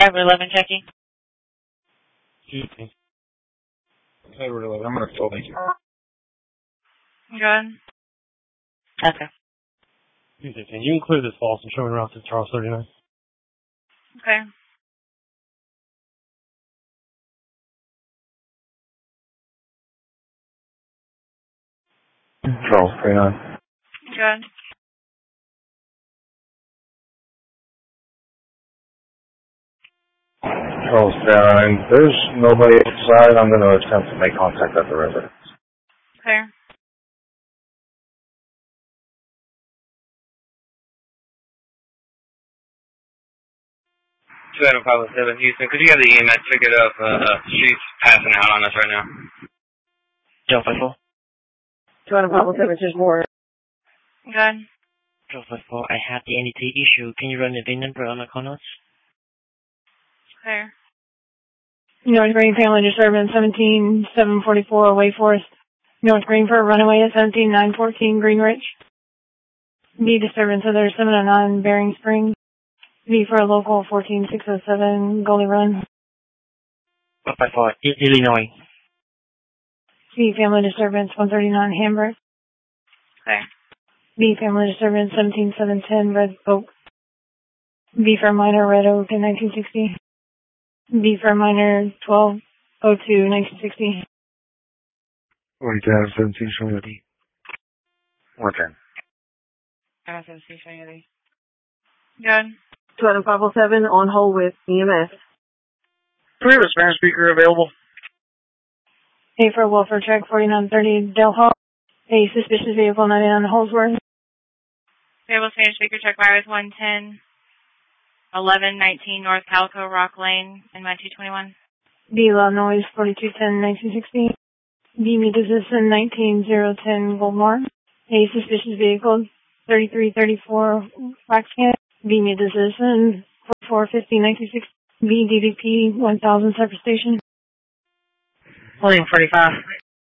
511 checking. Okay. 511, I'm going to call you. Good. Okay. Can you include this false and showing route to Charles 39? Okay. Charles 39. Good. Charles 39. There's nobody outside. I'm going to attempt to make contact at the residence. Okay. Two 507 Houston, could you have the EMS pick it up? She's passing out on us right now. Joe 54. 507, just more. Good. Joe 54, I have the NDT issue. Can you run the VIN number on the corners? Clear. North Green Family Disturbance 17744 Wayforest. North Green for runaway at 17914 Green Ridge. B disturbance other 709 Bering Springs. V for local 14607 Gully Run. 154, Illinois. C family disturbance 139 Hamburg. Okay. B family disturbance 17710 Red Oak. B for minor Red Oak in 1960. B for minor 1202 1960. What do you have, 17 somebody? What's that? Good. 507 on hold with EMS. Do we have a Spanish speaker available? A for Wolfer Check 4930 Del Hall. A suspicious vehicle 99 Holsworth. Variable Spanish speaker check virus 110. 1119 North Calico Rock Lane in my 221. B loud noise 4210 1960. B meet assistant 19010 Goldmore. A suspicious vehicle 3334 Waxcan. B meet assistant 4450 1960. B DDP 1000 Cypress Station. William 45.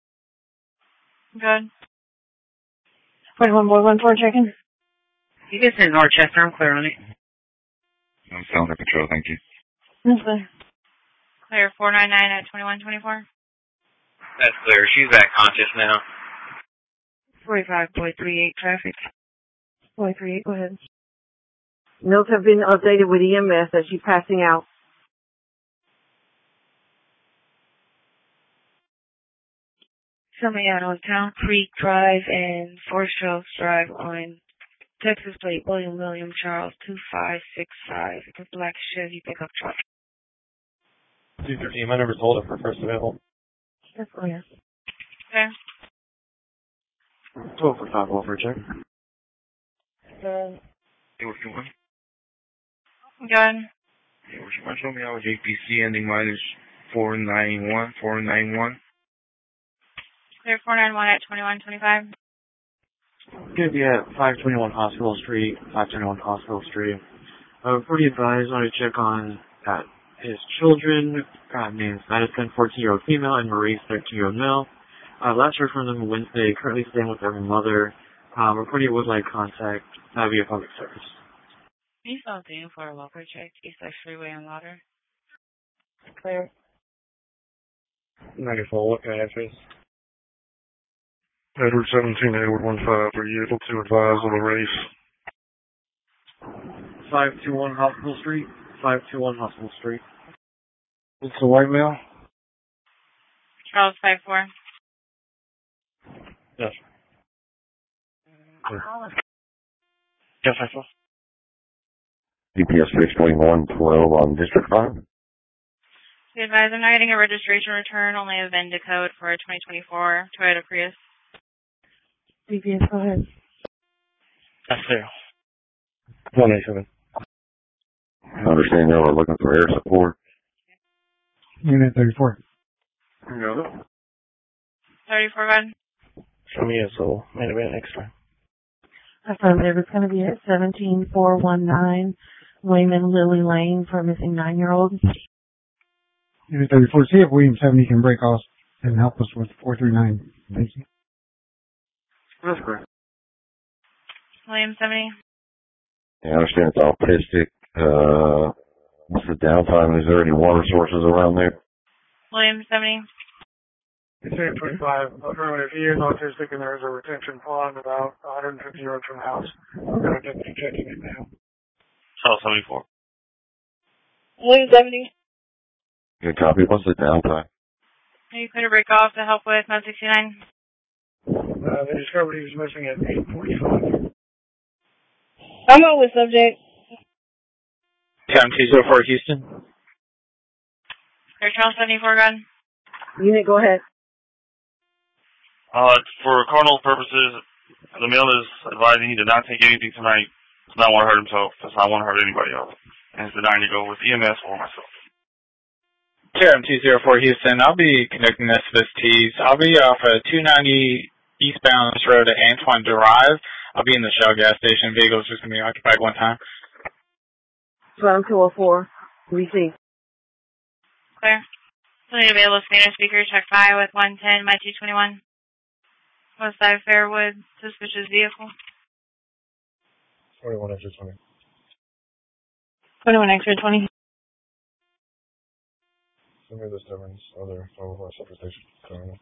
Good. 41 Boy 14 checking. You can send Northchester, I'm clear on it. I'm still under control, thank you. That's clear. Clear 499 at 2124. That's clear. She's back conscious now. 45.38 traffic. 438, go ahead. Notes have been updated with EMS as she's passing out. Coming out on Town Creek Drive and Forest Trails Drive on Texas plate William Charles 2565. It's a black Chevy pickup truck. 213, my number's hold up for first available. That's clear. Okay. 12 for 5 Wolfer check. Hey, what's going on? Good. Hey, would you mind showing me our JPC ending minus 491? Clear 491 at 2125. Gonna be at 521 Hospital Street, 521 Hospital Street. Pretty advised, wanted to check on his children, named Madison, 14-year-old female, and Maurice, 13-year-old male. Last heard from them Wednesday, currently staying with their mother. Reporting would like contact via public service. He's not due for a local check. East Lake Freeway and Water. Clear. 94, what can I answer this? Edward 17, Edward 15, are you able to advise on the race? 521 Hospital Street, 521 Hospital Street. It's a white male? Charles 54. Yes. Joe 54. DPS 62112 on District 5. Be advised, I'm not getting a registration return, only a VIN code for a 2024 Toyota Prius. DPS, go ahead. That's clear. 187. I understand y'all are looking for air support. Unit 34. No. 34, good. Show me a soul. Made a bit next time. Affirmative. It's going to be at 17419 Wayman Lily Lane for a missing 9-year-old. Unit 34, see if William 70 can break off and help us with 439. Thank you. That's correct. William 70. I understand it's autistic. What's the downtime? Is there any water sources around there? William 70. It's 8:25. Affirmative. He is autistic and there is a retention pond about 150 yards from the house. We're going to be checking it now. Charles 74. William 70. Good copy. What's the downtime? Are you clear to break off to help with 169? They discovered he was missing at 8:45. I'm on with subject. Town 204 Houston. Clear Charles 74, go ahead. Unit, go ahead. For carnal purposes, the male is advising he did not take anything tonight. Does not want to hurt himself. Does not want to hurt anybody else. And is denying to go with EMS or myself. Town 204 Houston. I'll be connecting this to this T's. I'll be off of 290 eastbound this road at Antoine Drive. I'll be in the Shell gas station. Vehicle's just going to be occupied one time. Town 204. Receive. Clear. Still need available scanner speaker. Check 5 with 110, my 221. West side Fairwood, suspicious vehicle. 21 extra 20. 21 extra 20. Send me the disturbance. Other 12 separate station.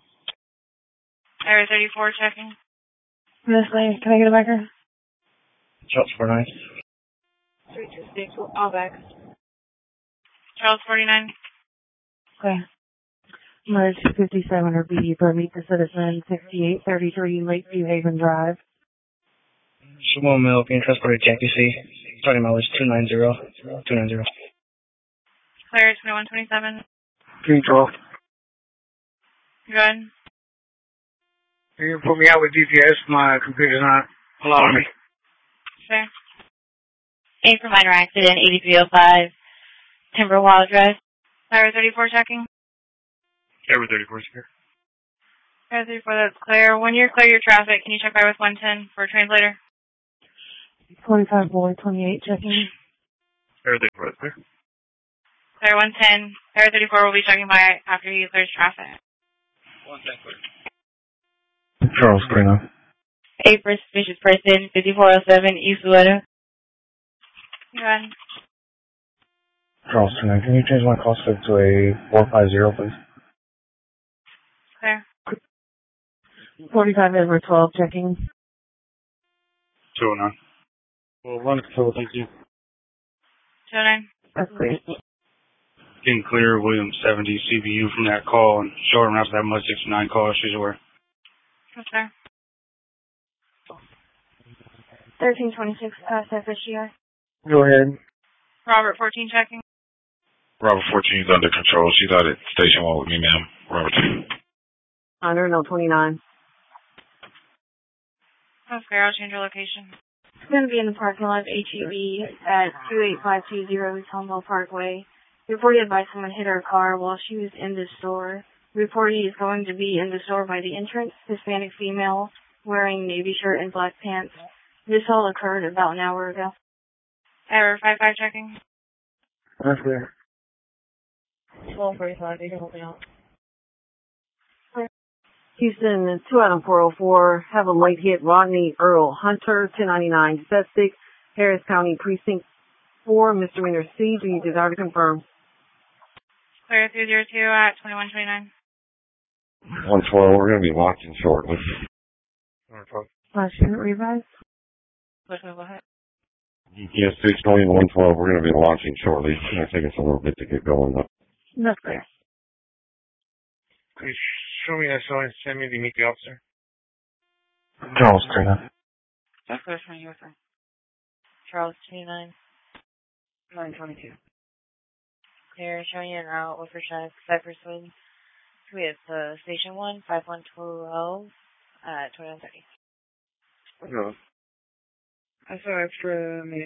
Area 34 checking. This way. Can I get a backer? Shots 49. 326. All back. Charles 49. Okay. Merge 57 or BD per meet the citizen 6833 Lakeview Haven Drive. Shimon Mill being transported to JPC. Starting mileage 290. 290. Clear 2127. 312. Good. You can put me out with GPS. My computer's not allowing me. Sure. 8 for minor accident, 8305 Timberwall Drive. Area 34 checking. Area 34 is here. Area 34, that's clear. When you're clear your traffic, can you check by with 110 for a translator? 45 boy 28 checking. Area 34 is clear. Clear 110. Area 34 will be checking by after he clears traffic. 110 clear. Charles 39. 8 for suspicious person, 5407 East Loretto. Good. Charles 39. Can you change my call script to a 450, please? Clear. 45 Edward 12 checking. 209. Well, run control, thank you. 209. That's great. Getting clear, William 70 CBU from that call, and short him after that Mud 69 call, she's aware. Yes, sir. 1326 past FSGR. Go ahead. Robert 14 checking. Robert 14 is under control. She's out at Station 1 with me, ma'am. Robert 2. Under no 29. That's clear. I'll change your location. It's going to be in the parking lot of HEB at 28520 East Homeville Parkway. Reported by someone hit her car while she was in the store. Reported is going to be in the store by the entrance. Hispanic female wearing navy shirt and black pants. This all occurred about an hour ago. Error 55 checking. That's clear. 1245. You can hold me out. Houston 2 out of 404. Have a late hit Rodney Earl Hunter 1099 Septic Harris County Precinct 4 misdemeanor C. Do you desire to confirm? Clear 302 at 2129. 112, we're going to be launching shortly. Last unit revise. Go ahead. Yes, 620 and 112, we're going to be launching shortly. It's going to take us a little bit to get going, though. That's clear. Please show me that sign and send me to meet the officer. Charles 39. That's clear from your side. Charles 29. 922. Clear, showing you en route, Wilford Drive, Cypress Wood. With Station 1, 5120 at 2130. No. I saw extra minute.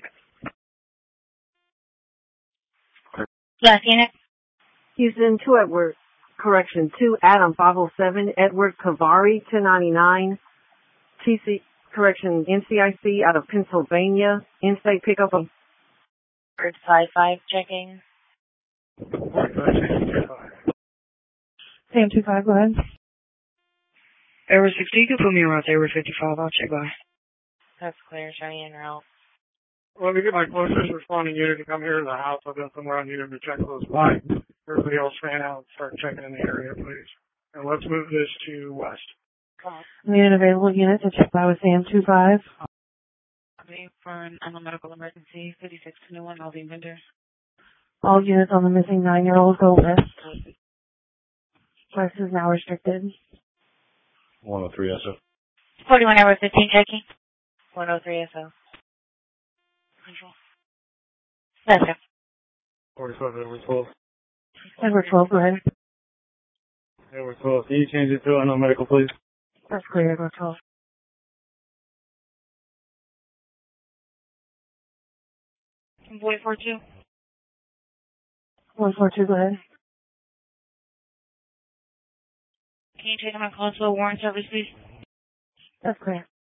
Last unit. Houston 2 Edward, correction, 2 Adam 507, Edward Kavari 299, TC, correction, NCIC out of Pennsylvania, in-state pickup of 55 checking. Sam 25, go ahead. Area 60, you can put me around Area 55, I'll check by. That's clear, showing en route. Let me get my closest responding unit to come here to the house. I've got somewhere I need him to check close by. Everybody else fan out and start checking in the area, please. And let's move this to west. Need an available unit to check by with AM25. For an medical emergency, 5621 Alvin Vendor. All units on the missing 9-year-old go west. West is now restricted. 103 SO. 41 hour 15 checking. 103 SO. Control. Yes, sir. 45 Edward 12. Edward 12, go ahead. Edward 12. Can you change it to unknown medical, please? That's clear, Edward 12. Void 42. 142, go ahead. Can you take my call to a warrant service, please? That's clear.